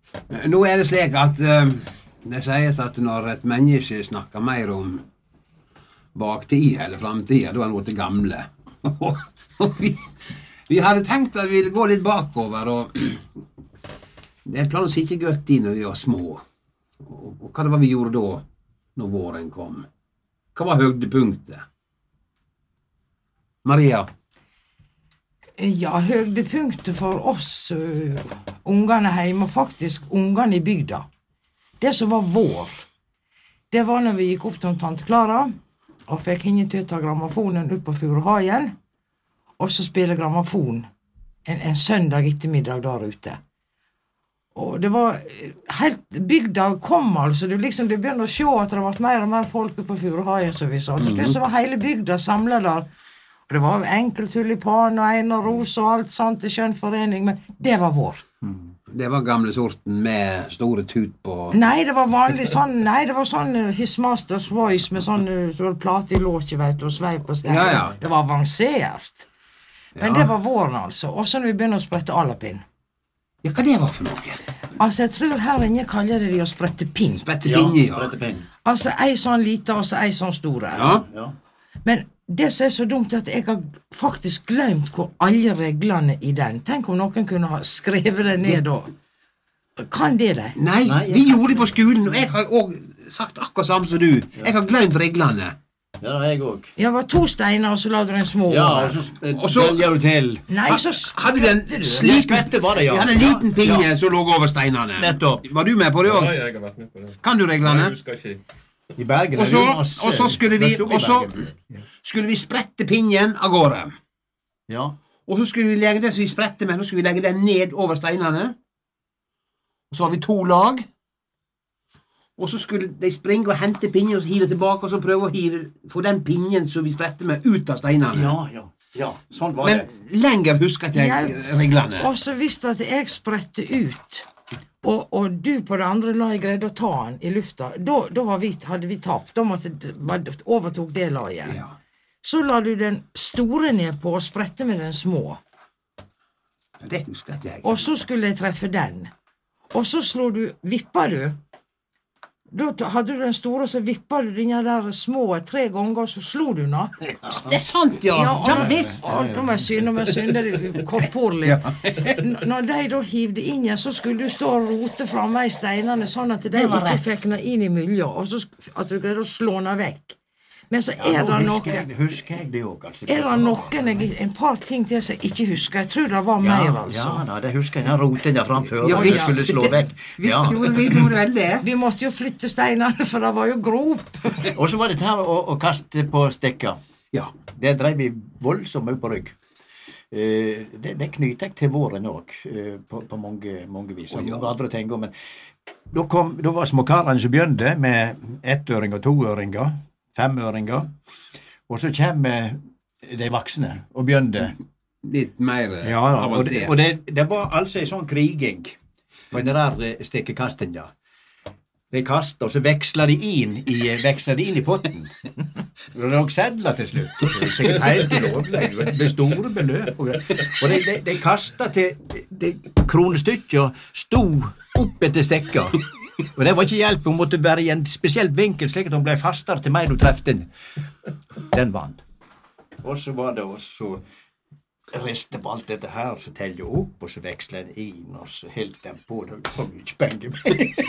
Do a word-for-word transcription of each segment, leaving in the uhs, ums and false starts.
Nå er det slik at uh, det sies at når et menneske snakker mer om baktid eller framtid, da er han blitt gamle. Og vi, vi hadde tenkt at vi ville gå litt bakover, og det er planen å sitte godt inn når vi var små. Og, og hva det var vi gjorde da, når våren kom? Hva var høydepunktet? Maria? Ja, høydepunktet for oss uh, ungene hjemme, og faktisk ungene i bygda, det som var vår, det var når vi gikk opp til Tante Klara, og fikk henne til å ta grammofonen opp på Furuhagen, og så spille grammofon en, en søndag ettermiddag der ute. Og det var helt, bygda kom altså, det, liksom, det begynte å se at det var mer og mer folk på Furuhagen, som vi sa. Så det så var hele bygda samlet der, og det var enkel tulipan og en og ros og alt sånt til skjønn forening, men det var vår. Mm. Det var gamle sorten med store tut på... Nei, det var vanlig sånn, nei, det var sånn uh, His Master's Voice med sånn uh, plate i låtje, vet du, og sveip på stedet. Ja, ja. Det var avansert. Men Ja. det var våren, altså. Og så når vi begynner å sprette alapinn. Ja, hva det var for noe? Altså, jeg tror her inne kaller det de å sprette pinn. Sprette pinje, ja. sprette pinn. Altså, ei sånn lite, og så ei sånn store. Ja. Ja. Men det som er så dumt, er at jeg har faktisk glemt hvor alle reglene i den. Tenk om noen kunne ha skrevet det ned da. Kan det det? Nei, Nei, jeg vi kan gjorde det på skolen, og jeg har også sagt akkurat samme som du. Jeg har glemt reglene. Ja, det er jeg òg. Ja, det var to steiner, og så la du den små Ja, over. og så eh, Og så- velger du til. Nei, så Hadde vi en skvetter du. sliten... Skvette var det, ja. Vi hadde en liten Ja, pinje ja. som lå over steinene. Nettopp. Var du med på det Ja, også? jeg har vært med på det. Kan du reglene? Jeg husker ikke. I Bergen Og er så, det jo masse... og så skulle vi, Vokste opp i og så Bergen. skulle vi sprette pinjen av gårde. Ja. Og så skulle vi legge det som vi sprette med, så skulle vi legge den ned over steinene. Og så har vi to lag. Og så skulle de springe og hente pinjen og så hive tilbake, og så prøve å hive, få den pinjen som vi sprette med ut av steinene. Ja, ja. Ja, sånn var Men det. lenger husker ikke jeg reglene. Og så visste at jeg sprette ut, og, og du på det andre laget greide å ta den i lufta, da, da var vi, hadde vi tapt, da måtte, var, overtok det laget. Ja. Så la du den store ned på og sprette med den små, Det husker ikke jeg. og så skulle jeg treffe den. Og så slo du, vippa du, da ta- hadde du den store, og så vippa du den der små tre ganger, og så slo du den. Det er sant, ja! Ja, Ja, og, visst! og, nå må jeg synde, nå må jeg synde det kortporlig. Ja. N- Når de da hivde inn igjen, så skulle du stå og rote framme i steinene, sånn at de Det var ikke rett. fikk den inn i miljøet, og så sk- at du greide å slå den vekk. Men så Ja, er nå det husker noe, jeg, husker jeg det òg, altså. er det noen, jeg, en par ting til som jeg ikke husker. Jeg tror det var Ja, mer, altså. ja da, det husker jeg. Den roten der framfør, Ja, og visst. jeg skulle slå vekk. Visst Ja. gjorde vi gjorde vel det. Vi måtte jo flytte steinene, for det var jo grop. Og så var det her å, å kaste på stekka. Ja. Det drev vi voldsomt mye på rygg. Eh, det, det knyter jeg til våren òg, eh, på, på mange, mange vis. Og Å, ja. mange andre ting også, men da, kom, da var småkarene som begynte med ettøringer, toøringer, femøringer. Og så kommer de voksne og begynner. Litt mer eh, Ja, da, og, det, avansert. og det, det var altså en sånn kriging på den der eh, stekkekastinga. De kaster, og så veksler de inn i, veksler de inn i potten. Og det er nok sedler til slutt. og Det er sikkert helt lovlig. Det ble store beløp. Og, greier. og de, de, de kastet til de kronestykket sto opp etter stekka. Og det var ikke hjelp. Hun måtte være i en spesiell vinkel, slik at hun ble fastere til meg du trefte den. Den vant. Og så var det også riste på alt dette her, så teller jeg opp, og så veksler jeg inn, og så helt den på, det var mye penger med.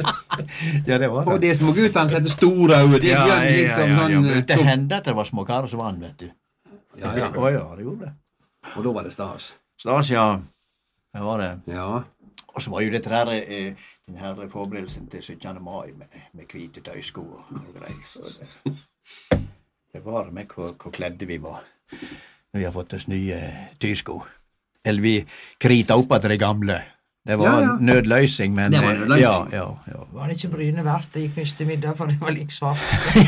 Ja, det var Og det. de små guttene som heter store øyne, de Ja, gjør ja, liksom ja, ja, sånn... ja. eh, Det som- hendte at det var små karer som vann, vet du. Ja, ja. Å ja, det gjorde det. Og da var det stas. Stas, ja. Det var det. Ja. Og så var jo dette her, eh, den her forberedelsen til syttende mai med, med hvite tøysko og greier. Og det, det var med hvor, hvor kledde vi var. Når vi har fått oss nye tøysko. Eller vi krita opp etter de gamle. Det var Ja, ja. en nødløsning, men... Det var eh, nødløsning. Ja, ja, ja. Var det ikke bryne verdt? Det gikk mye til middag, for det var like svart.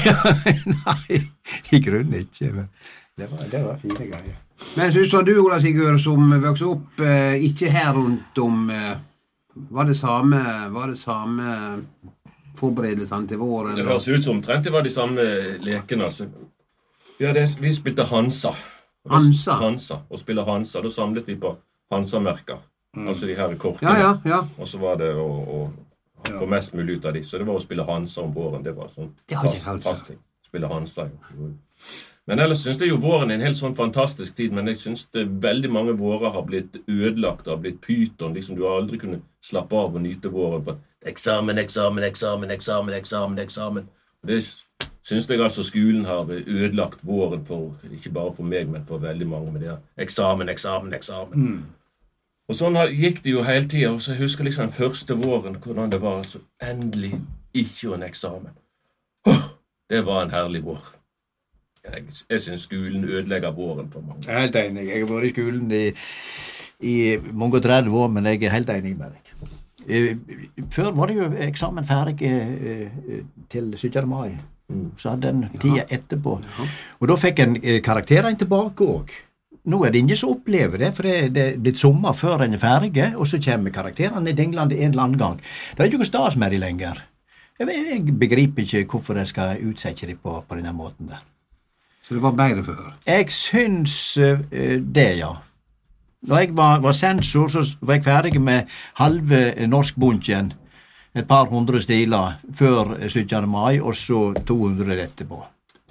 Nei, i grunnen ikke, men det var, det var fine greier. Men synes du, Ola Sigurd, som vokste opp eh, ikke her rundt om, eh, var det samme, var det samme forberedelsene til våren? Det høres ut som omtrent det var de samme lekene. Altså. Vi, hadde, vi spilte Hansa. Hansa? Hansa, og spille Hansa. Da samlet vi på Hansa-merker. altså de her kortene. Ja, ja, ja. Og så var det å, å få mest mulig ut av de. Så det var å spille Hansa om våren. Det var sånn Det har ikke jeg hørt før. fast ting. Spille Hansa. Jo. Men ellers synes jeg jo våren er en helt sånn fantastisk tid, men jeg synes det veldig mange vårer har blitt ødelagt, har blitt pyton, liksom du har aldri kunnet slappe av og nyte våren for eksamen, eksamen, eksamen, eksamen, eksamen, eksamen. Og det synes jeg altså skolen har ødelagt våren for, ikke bare for meg, men for veldig mange med det her. Eksamen, eksamen, eksamen. Mm. Og sånn gikk det jo hele tiden, og så jeg husker liksom den første våren, hvordan det var altså endelig ikke en eksamen. Åh, det var en herlig vår. Jeg, jeg synes skolen ødelegger våren for mange. Jeg er helt enig. Jeg har vært i skolen i, i mange og tretti år, men jeg er helt enig med deg. Eh, Før var det jo eksamen ferdig eh, eh, til syttende mai. Så hadde den tida etterpå. Og da fikk en eh, karakterene tilbake også. Nå er det ingen som opplever det, for det, det er litt sommer før den er ferdig, og så kommer karakterene i England en eller annen gang. Det er ikke noe stas med de lenger. Jeg, jeg begriper ikke hvorfor jeg skal utsette dem på, på denne måten der. Så det var bedre før? Jeg syns uh, det, ja. Når jeg var, var sensor, så var jeg ferdig med halve norskbunken, et par hundre stiler før syttende mai, og så to hundre etterpå.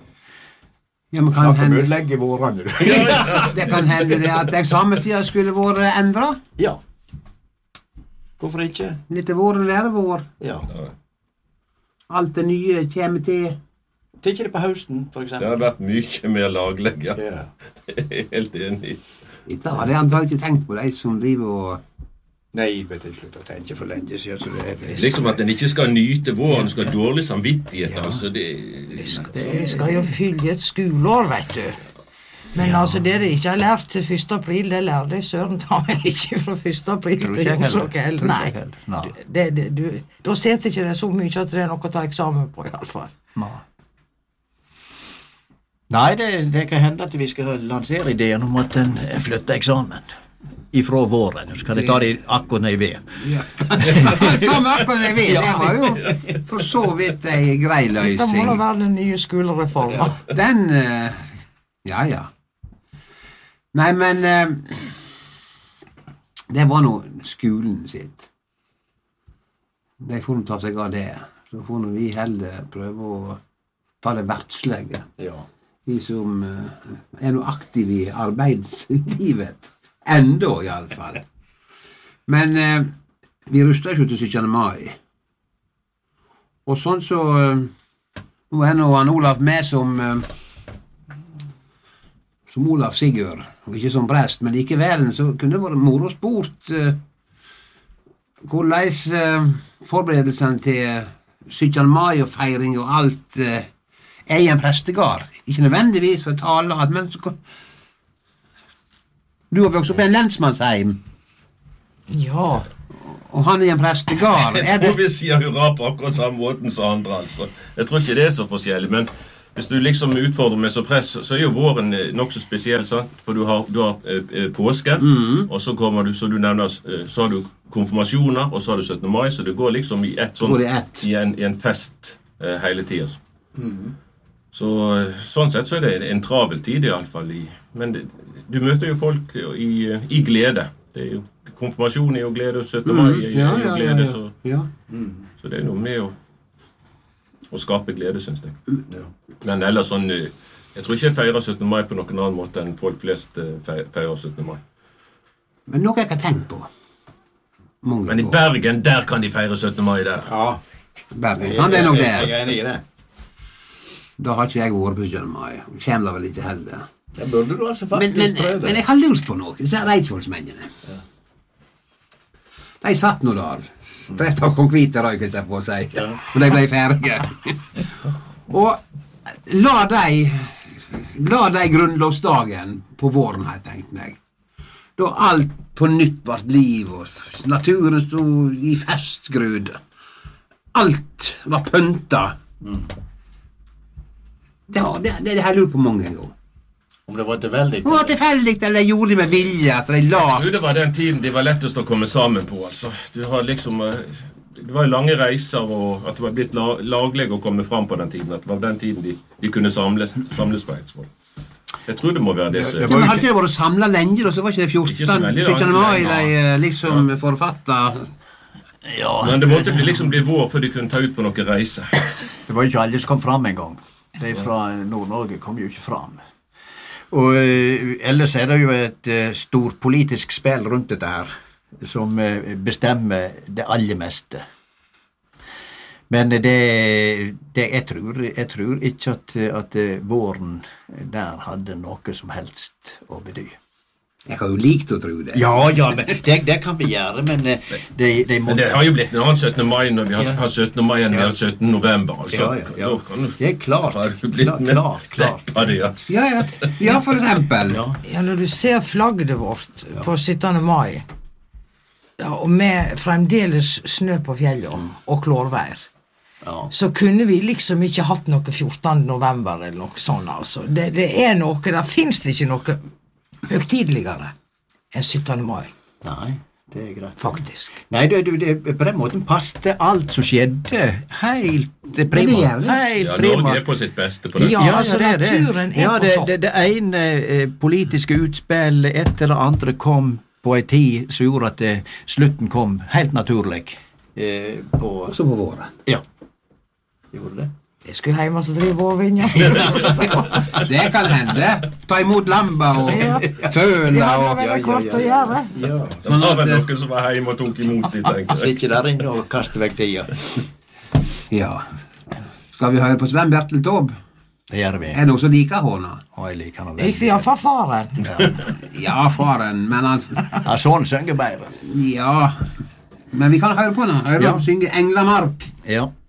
Ja, men kan hende... ødelegge vårene. Det kan hende det at eksamenstida skulle vært endret. Ja. Hvorfor ikke? Litt våren være vår. Ja. Alt det nye kommer til. Tenker det på høsten, for eksempel? Det har vært mye mer lagleg, ja. Ja. Jeg er helt enig. Dette har jeg antagelig ikke tenkt på, de som driver og... Nei, vet jeg slutt å tenke for lenge siden, så det er... Det Liksom at en ikke skal nyte våren, skal ha dårlig samvittighet, Ja. altså det... Det skal jo fylle et skoleår, vet du. Men altså, det de ikke har lært til første april, det lærer de søren ta meg ikke fra første april Tror til ikke jeg heller. Jonsok heller. Tror Nei, ikke jeg heller. Nei. Du- det, det, du, da setter ikke det så mye at det er noe å ta eksamen på, i alle fall. Nei. Nei, det, det kan hende at vi skal lansere ideen om at en flytter eksamen ifra våren. Så kan de ta det akkurat ned i ved. Ja. Som akkurat jeg vet, det var jo for så vidt en grei Det må da løsning. være den nye skolereformen. Den, eh, ja, ja. Nei, men eh, det var nå skolen sitt. De får nå ta seg av det. Så får nå vi heller prøve å ta det verdslige. Ja. Vi som eh, er nå aktive i arbeidslivet. Enda, i alle fall. Men eh, vi ruster ikke til syttende mai. Og sånn så eh, nå er nå han Olav med som eh, som Olav Sigurd, og ikke som prest, men likevel så kunne det vært moro spurt eh, hvordan eh, forberedelsene til syttende mai og feiring og alt eh, er i en prestegard. Ikke nødvendigvis for å tale, men så, du har vokst opp i en lensmannsheim, Ja, og han er i en prestegard. Jeg Er det, tror vi sier hurra på akkurat samme måten som andre, altså. Jeg tror ikke det er så forskjellig, men hvis du liksom utfordrer meg som press, så er jo våren eh, nok så spesiell, sant? For du har, du har eh, eh, påske, og så kommer du, så du nevner, eh, så har du konfirmasjoner, og så har du syttende mai, så det går liksom i ett sånn, Går i ett. i en, i en fest eh, hele tiden. Så eh, sånn sett så er det en travel tid i alle fall, i, men det, du møter jo folk i, i glede. Det er jo, konfirmasjon er jo glede, og syttende mai er jo ja, ja, ja, glede, ja. så, Ja. så det er noe med å, å skape glede, synes jeg. Ja. Men ellers sånn, eh, jeg tror ikke jeg feirer syttende mai på noen annen måte enn folk flest eh, fe- feirer syttende mai. Men noe jeg har tenkt på. Mange Men i år. Bergen, der kan de feire syttende mai der. Ja. Bergen kan det nok Jeg det. er enig i det. Da har ikke jeg vært på syttende mai. Kommer da vel ikke heller. Det burde du altså Men, faktisk men, prøve. men jeg har lurt på noe. Disse Reidsvollsmennene. De satt nå der. Rett av kong Hvite røyket jeg på å si. Og de ble ferdige. Og la de La de grunnlovsdagen på våren, har jeg tenkt meg. Da alt på nytt ble liv, og naturen stod i festgrud. Alt var pynta. Det, har- det, det, det har jeg lurt på mange ganger. Om det var tilfeldig. Det var tilfeldig, eller gjorde de med vilje, at de la... Jo, det var den tiden de var lettest å komme sammen på, altså. Du har liksom, eh, det var lange reiser, og at det var blitt la, laglig å komme fram på den tiden. At det var den tiden de, de kunne samles, samles på Eidsvoll. Jeg tror det må være det som Det Ja, var men jo hadde ikke det vært samlet lenge, da, så var ikke det Ikke så fjortende veldig syttende langt mai lenger. de eh, liksom forfatter. Men det måtte bli, liksom bli vår før de kunne ta ut på noen reise. Det var jo ikke alle som kom fram en gang. De fra Nord-Norge kom jo ikke fram. Og eh, ellers er det jo et uh, storpolitisk spill rundt dette her, som eh, bestemmer det aller meste. Men det, det jeg, tror, jeg tror ikke at, at våren der hadde noe som helst å bety. Jeg har jo likt å tro det. Ja, ja, men det, det kan vi gjøre, men eh, de, de må... Men det har jo blitt en annen syttende mai når vi har, har syttende mai enn vi har syttende november. Altså. Ja, ja, ja. Da kan du... Det er klart, Har du blitt klart, med? klart, klart. Ja, det, altså. Ja, ja, ja, for eksempel. Ja. Ja, når du ser flagget vårt på syttende mai, ja, og med fremdeles snø på fjellet og klårvær, Ja. så kunne vi liksom ikke hatt noe fjortende november eller noe sånt, altså. Det, det er noe, der finnes det ikke noe høgtidligere enn syttende mai, Nei, det er greit. faktisk. Nei, det, det, det, på den måten passte alt som skjedde helt prima. det gjør det. Helt Ja, prima. Norge er på sitt beste på det. Ja, altså, det det. naturen er ja, på det, topp. det, det ene eh, politiske utspill etter det andre kom på en tid som gjorde at eh, slutten kom helt naturlig. Eh, på, Også på våren. ja, gjorde det. Jeg skulle hjem og drive vårvinja. Det kan hende. Ta imot lamba og Ja. føle Ja, og... men det er kort å gjøre. Ja. Det var vel noen som var hjemme og tok imot de, tenker jeg. Sitter der inne og kaster vekk tida. Ja. Skal vi høre på Sven Bertel Taube? Det gjør vi. Er det noen som liker hånda? Og jeg liker han Riktig, iallfall faren. Ja, faren, men han... Ja, sånn synger bedre. Ja... Men vi kan høre på den. Høre Ja. ham synge Englamark. Ja.